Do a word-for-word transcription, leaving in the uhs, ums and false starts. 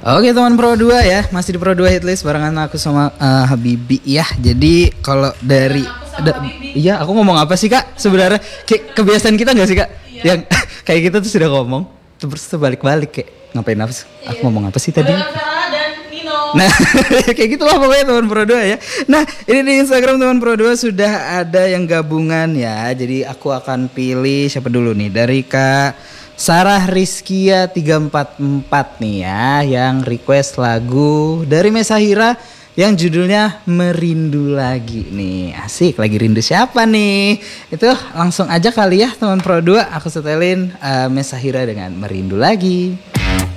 Oke teman Pro dua ya, masih di Pro dua Hitlist barengan aku sama uh, Habibi ya. Jadi kalau dari da, iya aku ngomong apa sih Kak? Sebenarnya kayak kebiasaan kita enggak sih Kak? Iya. Yang kayak kita tuh sudah ngomong terus terbalik-balik kayak ngapain apa sih? Iya. Aku ngomong apa sih tadi? Nah kayak gitulah pokoknya teman Pro dua ya. Nah ini di Instagram teman Pro dua sudah ada yang gabungan ya. Jadi aku akan pilih siapa dulu nih, dari Kak Sarah Rizkia tiga empat empat nih ya, yang request lagu dari Mesahira yang judulnya Merindu Lagi nih. Asik, lagi rindu siapa nih? Itu langsung aja kali ya teman Pro dua, aku setelin uh, Mesahira dengan Merindu Lagi.